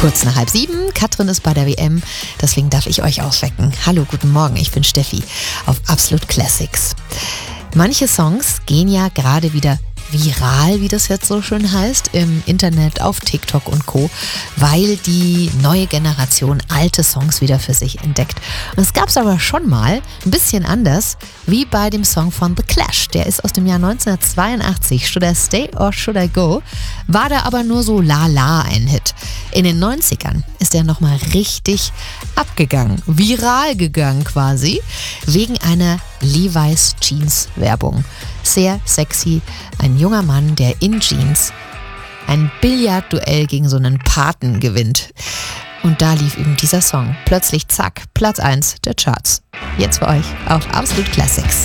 Kurz nach 6:30, Katrin ist bei der WM, deswegen darf ich euch aufwecken. Hallo, guten Morgen, ich bin Steffi auf Absolut Classics. Manche Songs gehen ja gerade wieder viral, wie das jetzt so schön heißt, im Internet, auf TikTok und Co., weil die neue Generation alte Songs wieder für sich entdeckt. Und es gab es aber schon mal ein bisschen anders, wie bei dem Song von The Clash. Der ist aus dem Jahr 1982, Should I Stay or Should I Go? War da aber nur so la ein Hit. In den 90ern ist er nochmal richtig abgegangen, viral gegangen quasi, wegen einer Levi's Jeans Werbung. Sehr sexy, ein junger Mann, der in Jeans ein Billardduell gegen so einen Paten gewinnt. Und da lief eben dieser Song. Plötzlich zack, Platz 1 der Charts. Jetzt für euch auf Absolut Classics.